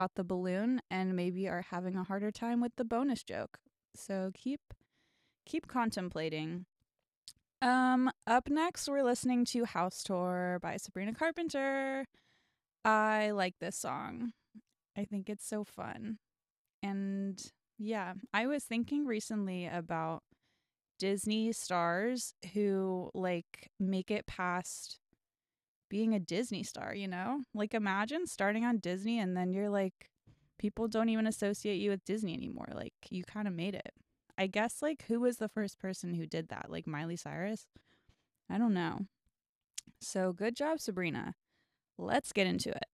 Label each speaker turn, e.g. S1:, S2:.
S1: got the balloon and maybe are having a harder time with the bonus joke. So keep contemplating. Up next we're listening to House Tour by Sabrina Carpenter. I like this song. I think it's so fun. And yeah, I was thinking recently about Disney stars who like make it past being a Disney star, you know? Like imagine starting on Disney and then you're like people don't even associate you with Disney anymore. Like you kind of made it. I guess like who was the first person who did that? Like Miley Cyrus? I don't know. So good job, Sabrina. Let's get into it.